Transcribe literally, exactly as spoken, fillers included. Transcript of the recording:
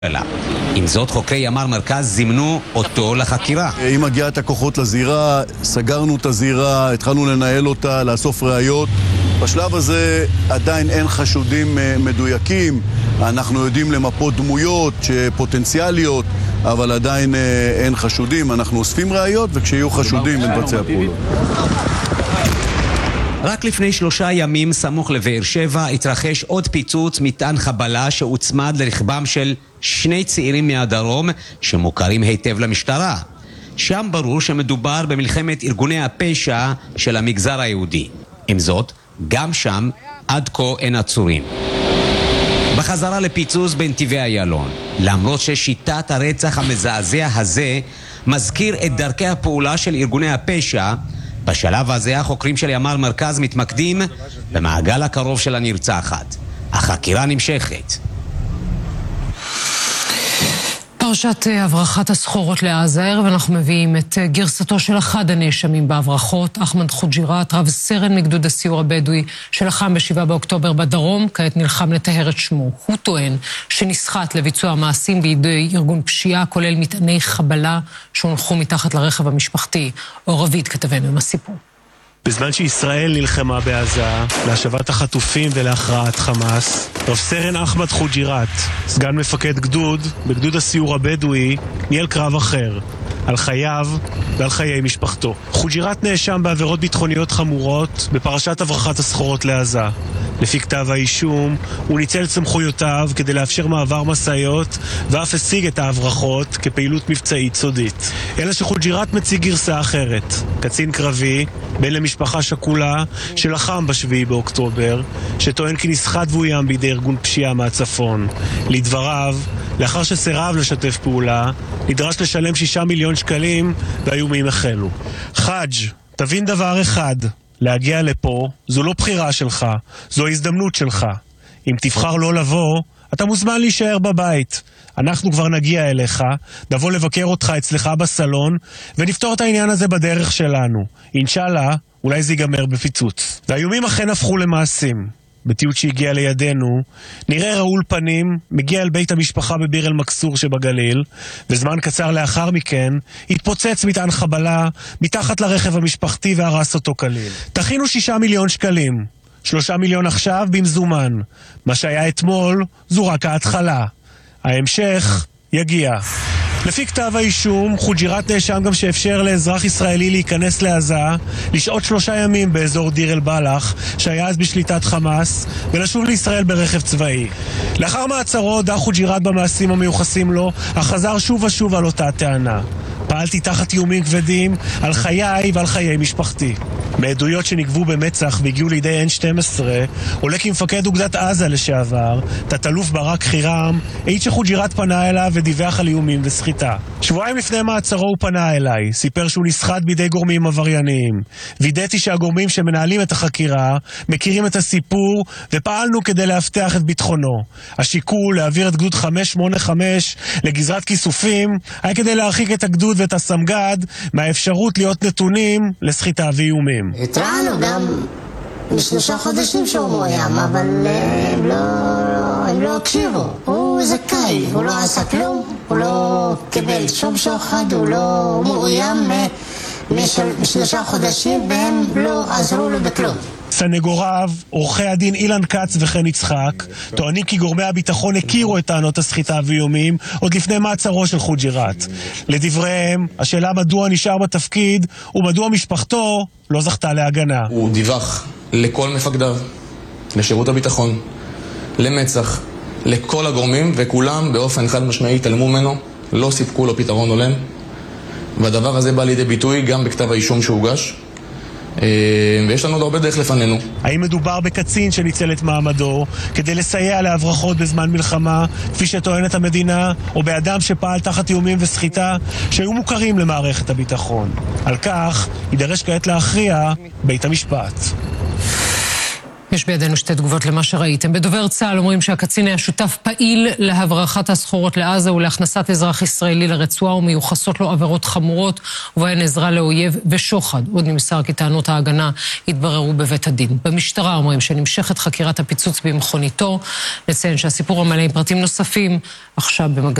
עם זאת, חוקרי ימ"ר מרכז זימנו אותו לחקירה. עם הגיעת הכוחות לזירה, סגרנו את הזירה, התחלנו לנהל אותה, לאסוף ראיות. בשלב הזה עדיין אין חשודים מדויקים, אנחנו יודעים למפות דמויות פוטנציאליות, אבל עדיין אין חשודים. אנחנו אוספים ראיות, וכשיהיו חשודים נבצע פעולות. רק לפני שלושה ימים סמוך לבאר שבע התרחש עוד פיצוץ מטען חבלה שהוצמד לרכבם של שני צעירים מהדרום שמוכרים היטב למשטרה. שם ברור שמדובר במלחמת ארגוני הפשע של המגזר היהודי. עם זאת, גם שם עד כה אין עצורים. בחזרה לפיצוץ בנתיבי איילון, למרות ששיטת הרצח המזעזע הזה מזכיר את דרכי הפעולה של ארגוני הפשע, בשלב הזה החוקרים של ימ"ר מרכז מתמקדים במעגל הקרוב של הנרצחת. החקירה נמשכת. פרשת הברחת הסחורות לעזה, הערב אנחנו מביאים את גרסתו של אחד הנאשמים בהברחות, אחמד חוג'יראת, רב סרן מגדוד הסיור הבדואי שלחם בשבעה באוקטובר בדרום, כעת נלחם לטהר את שמו. הוא טוען שנסחט לביצוע מעשים בידי ארגון פשיעה, כולל מטעני חבלה שהונחו מתחת לרכב המשפחתי. אור רביד כתבנו עם הסיפור. בזמן שישראל נלחמה בעזה להשבת החטופים ולהכרעת חמאס, רב סרן אחמד חוג'יראת, סגן מפקד גדוד בגדוד הסיור הבדואי, ניהל קרב אחר על חייו ועל חיי משפחתו. חוג'יראת נאשם בעבירות ביטחוניות חמורות בפרשת הברחת הסחורות לעזה. לפי כתב האישום, הוא ניצל את סמכויותיו כדי לאפשר מעבר מסעיות ואף השיג את ההברחות כפעילות מבצעית סודית. אלא שחוג'יראת מציג גרסה אחרת. קצין קרבי, בן למשפחה שכולה, שלחם בשביעי באוקטובר, שטוען כי נסחט ואוים בידי ארגון פשיעה מהצפון. לדבריו, לאחר שסירב לשתף פעולה, נדרש לשלם שישה מיליון שקלים והאיומים החלו. חאג', תבין דבר אחד, להגיע לפה זו לא בחירה שלך, זו הזדמנות שלך. אם תבחר לא לבוא, אתה מוזמן להישאר בבית. אנחנו כבר נגיע אליך, נבוא לבקר אותך אצלך בסלון, ונפתור את העניין הזה בדרך שלנו. אינשאללה, אולי זה ייגמר בפיצוץ. והאיומים אכן הפכו למעשים. בתיעוד שהגיע לידינו, נראה רעול פנים, מגיע אל בית המשפחה בביר אל מקסור שבגליל, וזמן קצר לאחר מכן, התפוצץ מטען חבלה מתחת לרכב המשפחתי והרס אותו כליל. תכינו שישה מיליון שקלים, שלושה מיליון עכשיו במזומן. מה שהיה אתמול, זו רק ההתחלה. ההמשך יגיע. לפי כתב האישום, חוג'יראת נאשם גם שאפשר לאזרח ישראלי להיכנס לעזה, לשעות שלושה ימים באזור דיר אל בלח, שהיה אז בשליטת חמאס, ולשוב לישראל ברכב צבאי. לאחר מעצרו הודה חוג'יראת במעשים המיוחסים לו, אך חזר שוב ושוב על אותה טענה. פעלתי תחת איומים כבדים על חיי ועל חיי משפחתי. מעדויות שנגבו במצח והגיעו לידי אן שתים עשרה, עולה כי מפקד אוגדת עזה לשעבר, תת-אלוף ברק חירם, העיד שחוג'יראת פנה אליו ודיווח על איומים וסחיטה. שבועיים לפני מעצרו הוא פנה אליי, סיפר שהוא נסחט בידי גורמים עברייניים. וידאתי שהגורמים שמנהלים את החקירה מכירים את הסיפור ופעלנו כדי להבטח את ביטחונו. השיקול להעביר את גדוד חמש שמונה חמש לגזרת כיסופים היה כדי להרחיק את הגדוד ואת הסמגד מהאפשרות להיות נתונים לסחיטה ואיומים. התרענו גם בשלושה חודשים שהוא מאוים, אבל הם לא, הם לא הקשיבו. הוא זכאי, הוא לא עשה כלום, הוא לא קיבל שום שוחד, הוא לא מאוים משלושה חודשים והם לא עזרו לו בכלום. סנגוריו, עורכי הדין אילן כץ וחן יצחק, טוענים כי גורמי הביטחון הכירו את טענות הסחיטה ואיומים עוד לפני מעצרו של חוג'יראת. לדבריהם, השאלה מדוע נשאר בתפקיד ומדוע משפחתו לא זכתה להגנה. הוא דיווח לכל מפקדיו, לשירות הביטחון, למצח, לכל הגורמים, וכולם באופן חד משמעי התעלמו ממנו, לא סיפקו לו פתרון הולם, והדבר הזה בא לידי ביטוי גם בכתב האישום שהוגש. ויש לנו עוד הרבה דרך לפנינו. האם מדובר בקצין שניצל את מעמדו כדי לסייע להברחות בזמן מלחמה, כפי שטוענת המדינה, או באדם שפעל תחת איומים וסחיטה שהיו מוכרים למערכת הביטחון? על כך יידרש כעת להכריע בית המשפט. יש בידינו שתי תגובות למה שראיתם. בדובר צה"ל אומרים שהקצין היה שותף פעיל להברחת הסחורות לעזה ולהכנסת אזרח ישראלי לרצועה, ומיוחסות לו עבירות חמורות ובהן עזרה לאויב ושוחד. עוד נמסר כי טענות ההגנה התבררו בבית הדין. במשטרה אומרים שנמשכת חקירת הפיצוץ במכוניתו. נציין שהסיפור המלא עם פרטים נוספים עכשיו במגזין.